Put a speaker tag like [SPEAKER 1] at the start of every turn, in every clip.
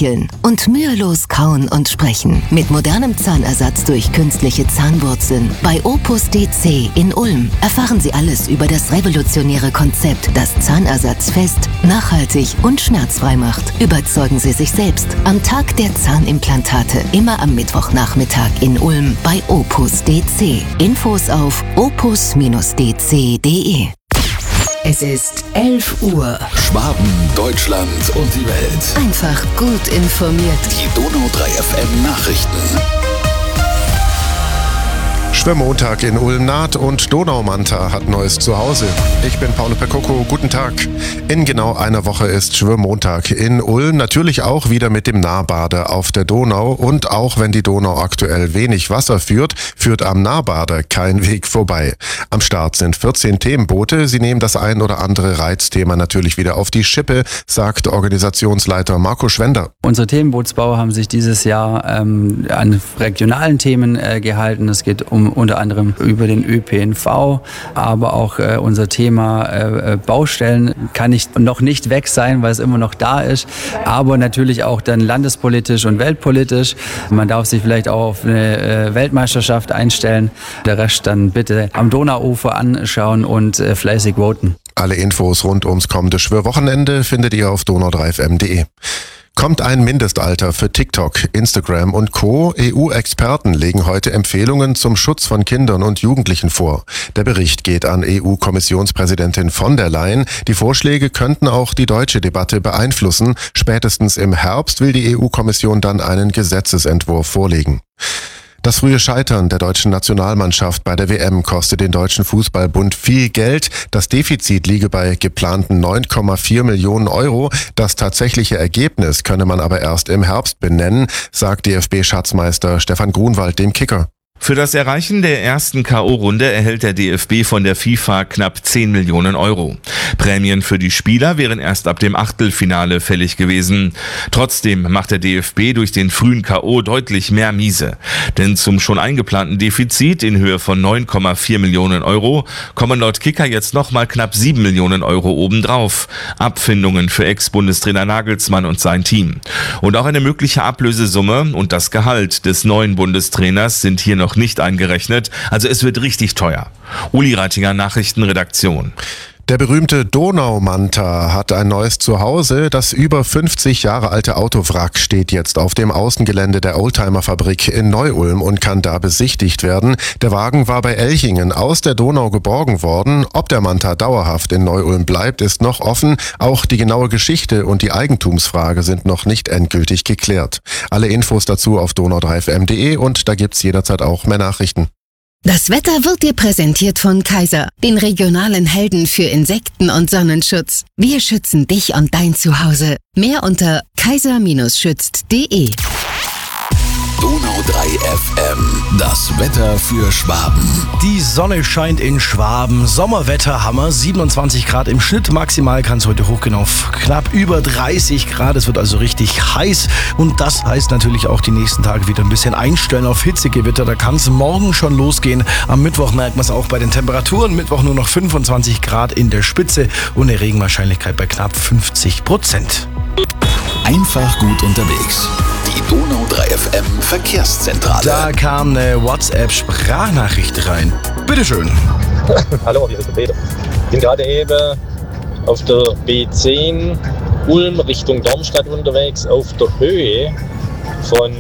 [SPEAKER 1] lächeln und mühelos kauen und sprechen. Mit modernem Zahnersatz durch künstliche Zahnwurzeln. Bei Opus DC in Ulm erfahren Sie alles über das revolutionäre Konzept, das Zahnersatz fest, nachhaltig und schmerzfrei macht. Überzeugen Sie sich selbst am Tag der Zahnimplantate. Immer am Mittwochnachmittag in Ulm bei Opus DC. Infos auf opus-dc.de. Es ist 11 Uhr.
[SPEAKER 2] Schwaben, Deutschland und die Welt.
[SPEAKER 1] Einfach gut informiert.
[SPEAKER 2] Die Donau 3 FM Nachrichten.
[SPEAKER 3] Schwimmmontag in Ulm naht und Donaumanta hat neues Zuhause. Ich bin Paolo Percocco, guten Tag. In genau einer Woche ist Schwimmmontag in Ulm, natürlich auch wieder mit dem Nahbader auf der Donau. Und auch wenn die Donau aktuell wenig Wasser führt, führt am Nahbader kein Weg vorbei. Am Start sind 14 Themenboote. Sie nehmen das ein oder andere Reizthema natürlich wieder auf die Schippe, sagt Organisationsleiter Marco Schwender.
[SPEAKER 4] Unsere Themenbootsbauer haben sich dieses Jahr an regionalen Themen gehalten. Es geht unter anderem über den ÖPNV, aber auch unser Thema Baustellen kann noch nicht weg sein, weil es immer noch da ist, aber natürlich auch dann landespolitisch und weltpolitisch. Man darf sich vielleicht auch auf eine Weltmeisterschaft einstellen. Der Rest dann bitte am Donauufer anschauen und fleißig voten.
[SPEAKER 3] Alle Infos rund ums kommende Schwörwochenende findet ihr auf donau3fm.de. Kommt ein Mindestalter für TikTok, Instagram und Co. EU-Experten legen heute Empfehlungen zum Schutz von Kindern und Jugendlichen vor. Der Bericht geht an EU-Kommissionspräsidentin von der Leyen. Die Vorschläge könnten auch die deutsche Debatte beeinflussen. Spätestens im Herbst will die EU-Kommission dann einen Gesetzesentwurf vorlegen. Das frühe Scheitern der deutschen Nationalmannschaft bei der WM kostet den Deutschen Fußballbund viel Geld. Das Defizit liege bei geplanten 9,4 Millionen Euro. Das tatsächliche Ergebnis könne man aber erst im Herbst benennen, sagt DFB-Schatzmeister Stefan Grunwald dem Kicker.
[SPEAKER 5] Für das Erreichen der ersten K.O.-Runde erhält der DFB von der FIFA knapp 10 Millionen Euro. Prämien für die Spieler wären erst ab dem Achtelfinale fällig gewesen. Trotzdem macht der DFB durch den frühen K.O. deutlich mehr Miese. Denn zum schon eingeplanten Defizit in Höhe von 9,4 Millionen Euro kommen laut Kicker jetzt nochmal knapp 7 Millionen Euro obendrauf. Abfindungen für Ex-Bundestrainer Nagelsmann und sein Team. Und auch eine mögliche Ablösesumme und das Gehalt des neuen Bundestrainers sind hier noch nicht eingerechnet, also es wird richtig teuer. Uli Reitinger, Nachrichtenredaktion.
[SPEAKER 3] Der berühmte Donaumanta hat ein neues Zuhause. Das über 50 Jahre alte Autowrack steht jetzt auf dem Außengelände der Oldtimer-Fabrik in Neu-Ulm und kann da besichtigt werden. Der Wagen war bei Elchingen aus der Donau geborgen worden. Ob der Manta dauerhaft in Neu-Ulm bleibt, ist noch offen. Auch die genaue Geschichte und die Eigentumsfrage sind noch nicht endgültig geklärt. Alle Infos dazu auf donau3fm.de und da gibt's jederzeit auch mehr Nachrichten.
[SPEAKER 1] Das Wetter wird dir präsentiert von Kaiser, den regionalen Helden für Insekten- und Sonnenschutz. Wir schützen dich und dein Zuhause. Mehr unter kaiser-schützt.de.
[SPEAKER 2] Donau 3 FM, das Wetter für Schwaben.
[SPEAKER 6] Die Sonne scheint in Schwaben. Sommerwetter haben wir. 27 Grad im Schnitt. Maximal kann es heute hochgehen auf knapp über 30 Grad. Es wird also richtig heiß. Und das heißt natürlich auch die nächsten Tage wieder ein bisschen einstellen auf Hitzegewitter. Da kann es morgen schon losgehen. Am Mittwoch merkt man es auch bei den Temperaturen. Mittwoch nur noch 25 Grad in der Spitze und eine Regenwahrscheinlichkeit bei knapp 50%.
[SPEAKER 2] Einfach gut unterwegs. Die Donau 3 FM Verkehrszentrale.
[SPEAKER 6] Da kam eine WhatsApp-Sprachnachricht rein. Bitteschön.
[SPEAKER 7] Hallo, hier ist der Peter. Ich bin gerade eben auf der B10 Ulm Richtung Darmstadt unterwegs. Auf der Höhe von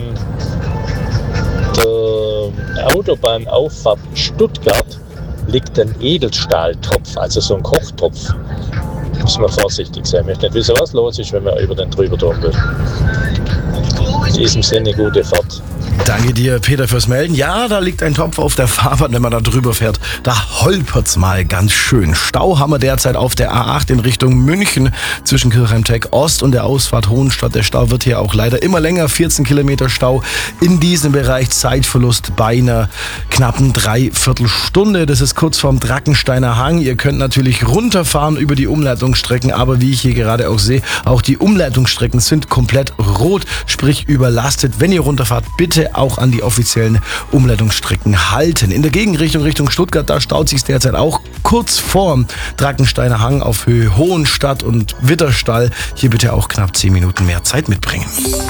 [SPEAKER 7] der Autobahnauffahrt Stuttgart liegt ein Edelstahltopf, also so ein Kochtopf. Müssen wir vorsichtig sein. Ich möchte nicht wissen, was los ist, wenn wir über den drüber tun will. In diesem Sinne, gute Fahrt.
[SPEAKER 6] Danke dir, Peter, fürs Melden. Ja, da liegt ein Topf auf der Fahrbahn, wenn man da drüber fährt. Da holpert's mal ganz schön. Stau haben wir derzeit auf der A8 in Richtung München zwischen Kirchheim-Tech Ost und der Ausfahrt Hohenstadt. Der Stau wird hier auch leider immer länger. 14 Kilometer Stau in diesem Bereich. Zeitverlust bei einer knappen Dreiviertelstunde. Das ist kurz vorm Drackensteiner Hang. Ihr könnt natürlich runterfahren über die Umleitungsstrecken, aber wie ich hier gerade auch sehe, auch die Umleitungsstrecken sind komplett rot, sprich überlastet. Wenn ihr runterfahrt, bitte auch an die offiziellen Umleitungsstrecken halten. In der Gegenrichtung Richtung Stuttgart, da staut sich derzeit auch kurz vorm Drackensteiner Hang auf Höhe Hohenstadt und Witterstall. Hier bitte auch knapp 10 Minuten mehr Zeit mitbringen.